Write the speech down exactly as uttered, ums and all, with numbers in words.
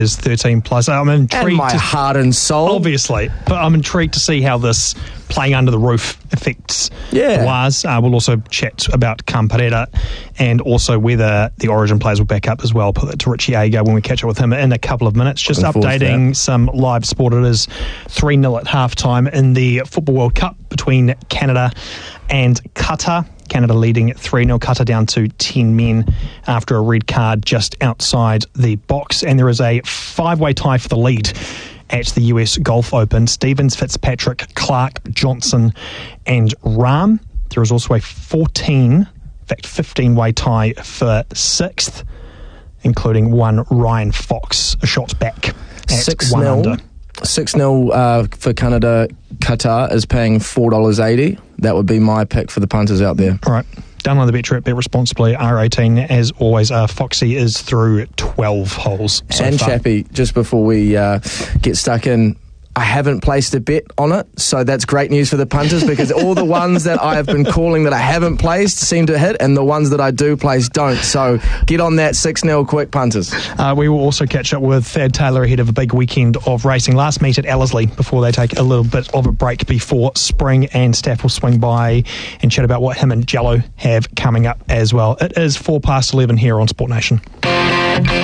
is thirteen plus. I'm intrigued. And my to, heart and soul. Obviously. But I'm intrigued to see how this playing under the roof affects yeah. the Waz. Uh, we'll also chat about Camparera and also whether the Origin players will back up as well. Put that to Richie Ager when we catch up with him in a couple of minutes. Just Looking updating some live sport. It is three nil at halftime in the Football World Cup between Canada and Qatar. Canada leading three nil, Qatar down to ten men after a red card just outside the box. And there is a five-way tie for the lead at the U S Golf Open. Stevens, Fitzpatrick, Clark, Johnson and Rahm. There is also a fourteen, in fact fifteen-way tie for sixth, including one Ryan Fox, a shot back at six one nil. under. six nil uh, for Canada. Qatar is paying four dollars eighty. That would be my pick for the punters out there. All right. Download the BetTrip, bet responsibly, R eighteen. As always, uh, Foxy is through twelve holes so and far. Chappie, just before we uh, get stuck in, I haven't placed a bet on it, so that's great news for the punters because all the ones that I have been calling that I haven't placed seem to hit, and the ones that I do place don't. So get on that six nil quick, punters. Uh, we will also catch up with Thad Taylor ahead of a big weekend of racing. Last meet at Ellerslie before they take a little bit of a break before spring, and Staff will swing by and chat about what him and Jello have coming up as well. It is four past eleven here on Sport Nation.